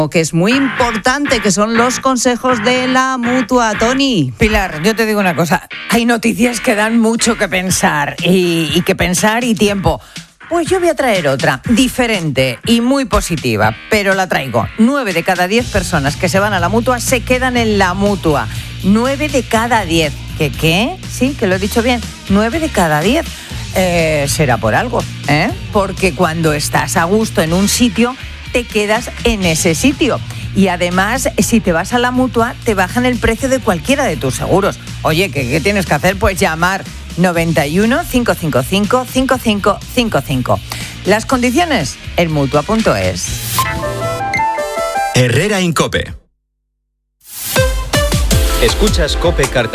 que es muy importante, que son los consejos de la Mutua. Toni. Pilar, yo te digo una cosa, hay noticias que dan mucho que pensar y que pensar y tiempo. Pues yo voy a traer otra, diferente y muy positiva, pero la traigo. 9 de cada 10 personas que se van a la Mutua se quedan en la Mutua. 9 de cada 10. ¿Qué? Sí, que lo he dicho bien. 9 de cada 10. Será por algo, porque cuando estás a gusto en un sitio, te quedas en ese sitio. Y además, si te vas a la Mutua, te bajan el precio de cualquiera de tus seguros. Oye, ¿qué tienes que hacer? Pues llamar 91 555 5555. Las condiciones en Mutua.es. Herrera en COPE. Escuchas COPE Cartagena.